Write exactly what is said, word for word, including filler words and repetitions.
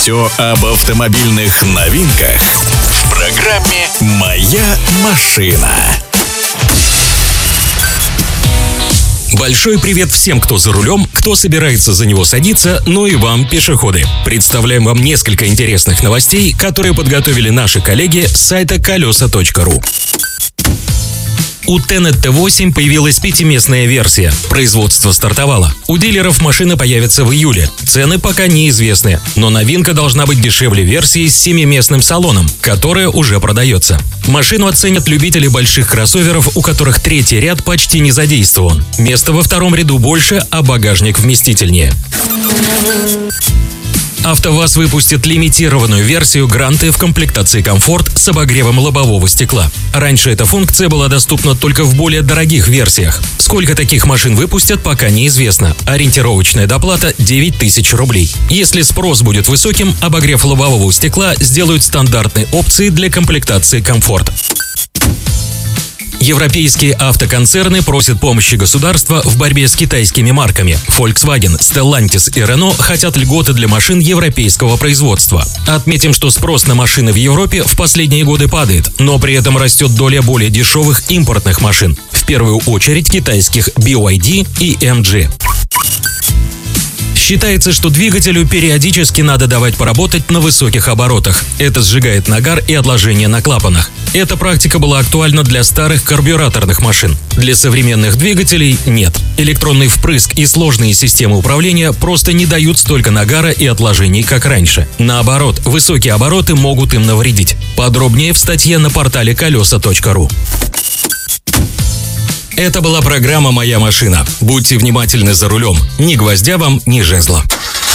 Все об автомобильных новинках в программе «Моя машина». Большой привет всем, кто за рулем, кто собирается за него садиться, ну и вам, пешеходы. Представляем вам несколько интересных новостей, которые подготовили наши коллеги с сайта колеса точка ру. У Tenet Т восемь появилась пятиместная версия. Производство стартовало. У дилеров машина появится в июле. Цены пока неизвестны, но новинка должна быть дешевле версии с семиместным салоном, которая уже продается. Машину оценят любители больших кроссоверов, у которых третий ряд почти не задействован. Места во втором ряду больше, а багажник вместительнее. АвтоВАЗ выпустит лимитированную версию Гранты в комплектации «Комфорт» с обогревом лобового стекла. Раньше эта функция была доступна только в более дорогих версиях. Сколько таких машин выпустят, пока неизвестно. Ориентировочная доплата – девять тысяч рублей. Если спрос будет высоким, обогрев лобового стекла сделают стандартной опцией для комплектации «Комфорт». Европейские автоконцерны просят помощи государства в борьбе с китайскими марками. Volkswagen, Stellantis и Renault хотят льготы для машин европейского производства. Отметим, что спрос на машины в Европе в последние годы падает, но при этом растет доля более дешевых импортных машин, в первую очередь китайских би вай ди и эм джи. Считается, что двигателю периодически надо давать поработать на высоких оборотах. Это сжигает нагар и отложения на клапанах. Эта практика была актуальна для старых карбюраторных машин. Для современных двигателей нет. Электронный впрыск и сложные системы управления просто не дают столько нагара и отложений, как раньше. Наоборот, высокие обороты могут им навредить. Подробнее в статье на портале колеса точка ру. Это была программа «Моя машина». Будьте внимательны за рулем. Ни гвоздя вам, ни жезла.